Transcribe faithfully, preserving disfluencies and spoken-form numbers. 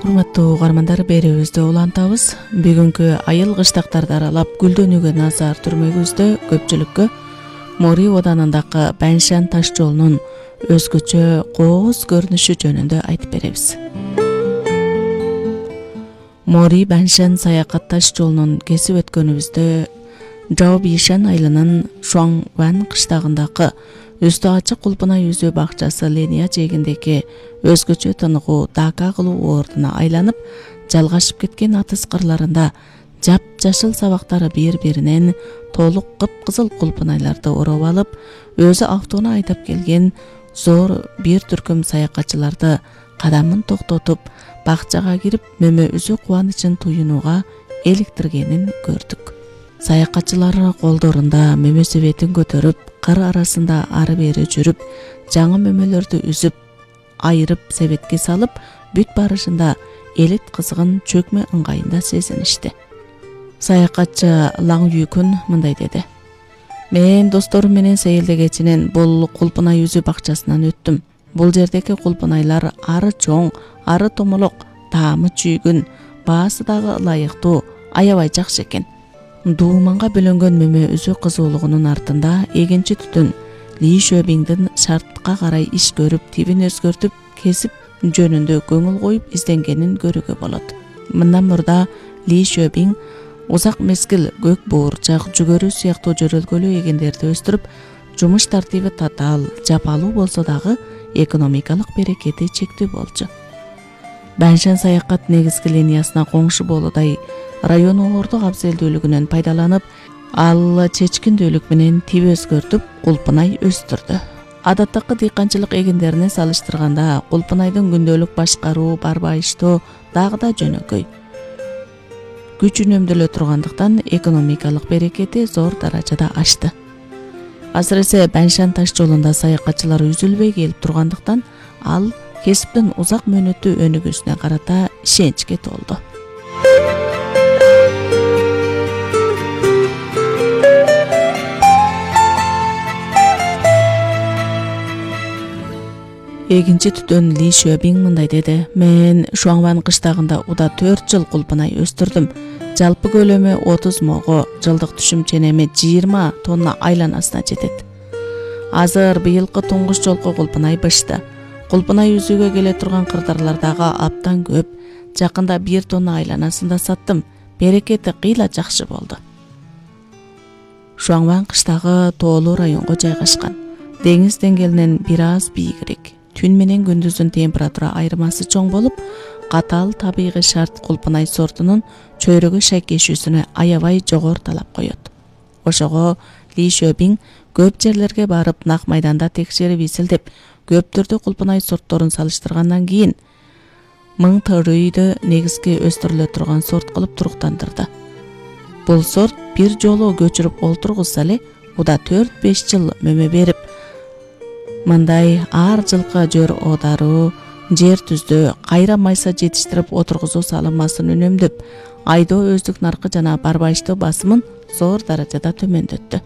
Урматтуу угармандар, берүүбүздө улантабыз. Бүгүнкү айыл кыштактарды аралап гүлдөнүүгө назар түрмөгүбүздө көпчүлүккө Мори оданындагы Баншан таш жолунун өзгөчө кооз көрүнүшү жөнүндө айтып беребиз. Мори Баншан саякат таш жолунун кесип өткөнүбүздө Жаобишан айылынын Шуаңван кыштагындагы үстү ачык кулпунай үзүү бакчасы Ления жээгиндеги өзгөчө тыныгуу дака кылуу ордуна айланып, жалгашып кеткен атыс кырларында жап-жашыл сабактары бири-биринен толук кып-кызыл кулпунайларды ороп алып, өзү автоону айдап келген зор бир түркүм саякатчыларды кадамын токтотуп, бакчага кирип, мөмө үзүү кубанычын туюнууга эликтиргенин көрдүк. Саякатчылар колдорунда мөмө себетин көтөрүп, кыр арасында ары-бери жүрүп, жаңы мөмөлөрдү үзүп, айырып себетке салып, бүт барышында элит кызыгын чөкмө ыңгайында сезиништи. Саякатчы Лаң Юкун мындай деди: "Мен досторум менен сейилде кечинен бул кулпунай үзүү бакчасынан өттүм. Бул жердеги кулпунайлар ары чоң, ары томолок, таамы чүйгүн, баасы дагы ылайыктуу, аябай жакшы экен. Дууманга бөлөнгөн мөмө үзүү кызуулугунун артында эгинчи түтүн Ли Шөбиңдин шартка карай иш көрүп, тибин өзгөртүп, кесип жөнүндө көңүл коюп изденгенин көрүүгө болот. Мындан мурда Ли Шөбиң узак мезгил көк буурчак, жүгөрү сыяктуу жөрөлгөлүү эгиндерди өстүрүп, жумуш тартиби татаал, жапалуу болсо дагы экономикалык берекети чектүү болчу. Баншан саякат негизги линиясына коңшу болудай район ордук абзелдүүлүгүнөн пайдаланып, ал чечкиндүүлүк менен тип өзгөртүп, кулпунай өстүрдү. Адаттагы дыйканчылык эгиндерине салыштырганда кулпунайдын күндөлүк башкаруу, барбайыштоо дагы да жөнөкөй. Күч үнөмдөлө тургандыктан экономикалык берекети зор даражада ашты. Азыресе Баншан таш жолунда саякатчылар үзүлбөй келип тургандыктан ал кесиптин узак мөөнөттүү өнүгүүсүнө карата ишеничке толду. Эгинчи түтөн Ли Шөбиң мындай деди: "Мен Шуаңван кыштагында уда төрт жыл кулпунай өстүрдүм. Жалпы көлөмү отуз мого, жылдык түшүм ченеми жыйырма тонна айланасына жетет. Азыр быйылкы туңгуш жолку кулпунай бышты. Кулпунай үзүүгө келе турган кырдарлардагы аптан көп. Жакында бир тонна айланасын да саттым. Берекети кыйла жакшы болду." Шуаңван кыштагы тоолуу районго жайгашкан. Деңиз деңгээлинен бир аз бийигирээк. Түн менен күндүздүн температура айырмасы чоң болуп, катаал табигый шарт кулпунай сортунун чөйрөгө шайкешүүсүнө аябай жогору талап коет. Ошого Ли Шөбиң көп жерлерге барып, нак майданда текшерип изилдеп, көптөрдү кулпунай сортторун салыштыргандан кийин Мың Төрөйдү негизги өстүрүлө турган сорт кылып туруктандырды. Бул сорт бир жолу көчүрүп олтургузса эле уда төрт беш жыл мөмө берип, мындай ар жылкы жөр оодаруу, жер түздө кайра майса жетиштирип отургузуу салымасын үнөмдөп, айдоо өздүк наркы жана барбайыштоо басымын зор даражада төмөндөттү.